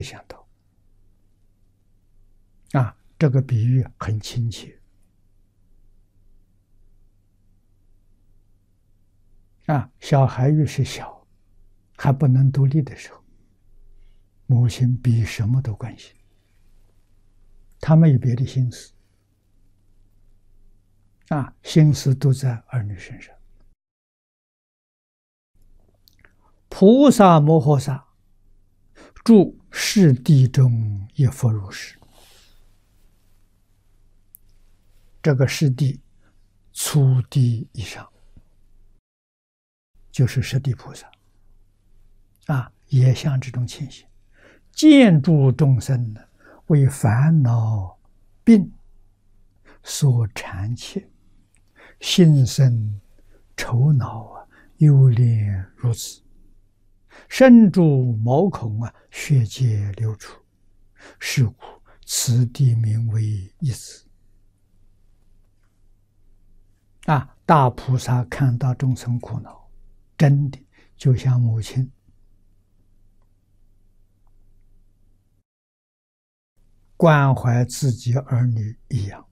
想到这个比喻很亲切小孩越是小，还不能独立的时候，母亲比什么都关心，他没有别的心思心思都在儿女身上。菩萨摩诃萨住世谛中，一佛如是。这个世谛，初谛以上，就是十地菩萨也像这种情形，见诸众生呢，为烦恼病所缠切，心生愁恼忧恋如此，身诸毛孔血界流出，是故此地名为一子。大菩萨看到众生苦恼，真的就像母亲关怀自己儿女一样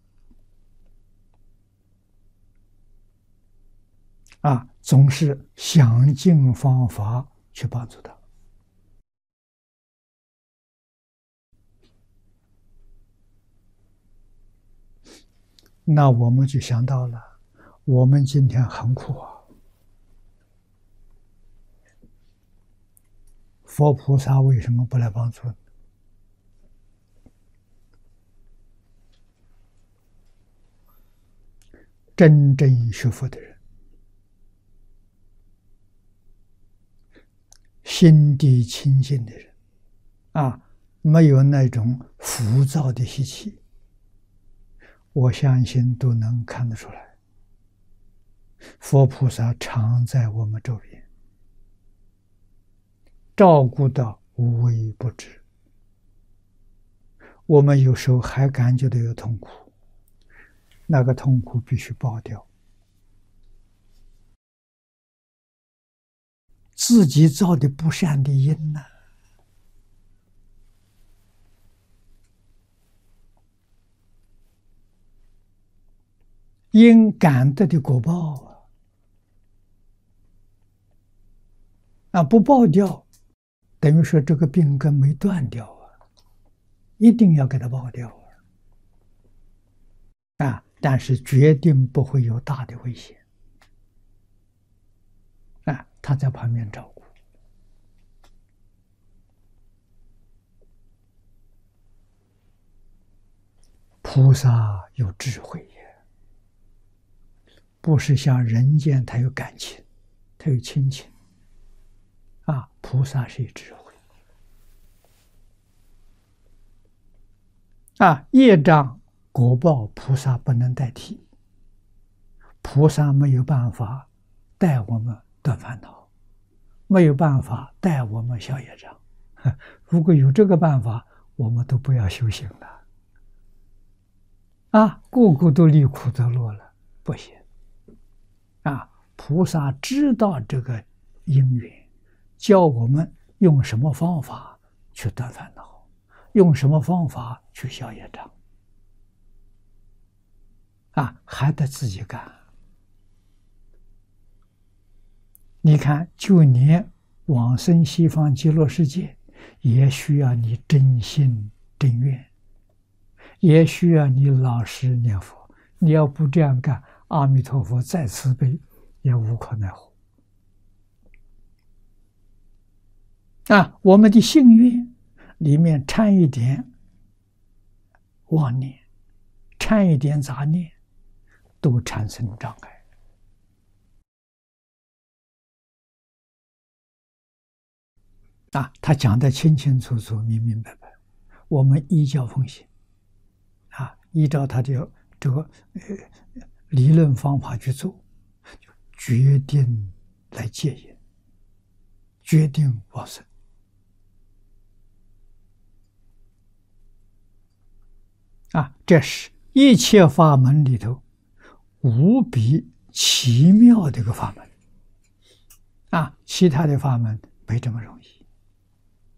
总是想尽方法去帮助他。那我们就想到了，我们今天很苦佛菩萨为什么不来帮助呢？真正学佛的人，心地清净的人没有那种浮躁的习气，我相信都能看得出来，佛菩萨常在我们周边，照顾到无微不至。我们有时候还感觉到有痛苦，那个痛苦必须爆掉。自己造的不善的因因感得的果报不爆掉，等于说这个病根没断掉一定要给它爆掉但是决定不会有大的危险他在旁边照顾。菩萨有智慧不是像人间他有感情，他有亲情菩萨是有智慧业障果报菩萨不能代替，菩萨没有办法带我们断烦恼，没有办法带我们消业障。如果有这个办法，我们都不要修行了个个都离苦得乐了，不行菩萨知道这个因缘，教我们用什么方法去断烦恼，用什么方法去消业障还得自己干。你看，就连往生西方极乐世界，也需要你真心真愿，也需要你老实念佛。你要不这样干，阿弥陀佛再慈悲也无可奈何我们的信愿里面掺一点妄念，掺一点杂念，都产生障碍他讲得清清楚楚、明明白白，我们依教奉行依照他的这个理论方法去做，就决定来戒烟，决定往生这是一切法门里头无比奇妙的一个法门其他的法门没这么容易